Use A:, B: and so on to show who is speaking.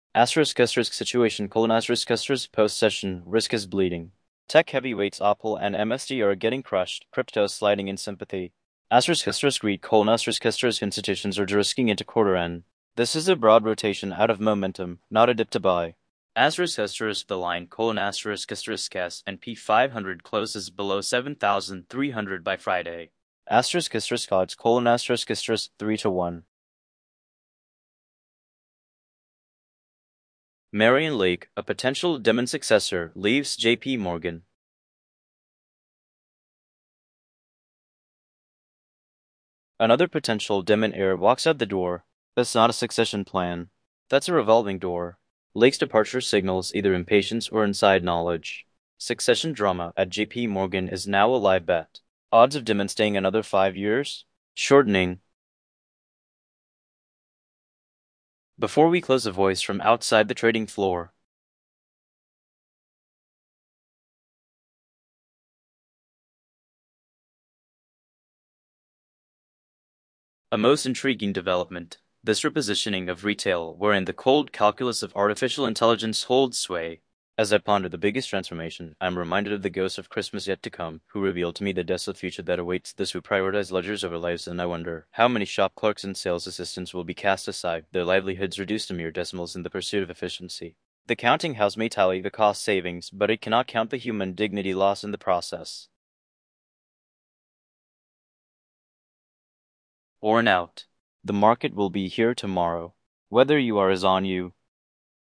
A: Asterisk situation colon asterisk post session risk is bleeding. Tech heavyweights Apple and MSD are getting crushed, crypto sliding in sympathy. Asterisk read colon asterisk institutions are risking into quarter end. This is a broad rotation out of momentum, not a dip to buy. Asterisk the line colon asterisk S&P 500 closes below 7,300 by Friday. Asterisk odds colon asterisk 3 to 1. Marion Lake, a potential Demon successor, leaves J.P. Morgan. Another potential Demon heir walks out the door. That's not a succession plan. That's a revolving door. Lake's departure signals either impatience or inside knowledge. Succession drama at J.P. Morgan is now a live bet. Odds of Demon staying another 5 years? Shortening. Before we close, a voice from outside the trading floor. A most intriguing development, this repositioning of retail wherein the cold calculus of artificial intelligence holds sway. As I ponder the biggest transformation, I am reminded of the ghost of Christmas yet to come, who revealed to me the desolate future that awaits those who prioritize ledgers over lives, and I wonder how many shop clerks and sales assistants will be cast aside, their livelihoods reduced to mere decimals in the pursuit of efficiency. The counting house may tally the cost savings, but it cannot count the human dignity lost in the process. Worn out. The market will be here tomorrow. Whether you are as on you,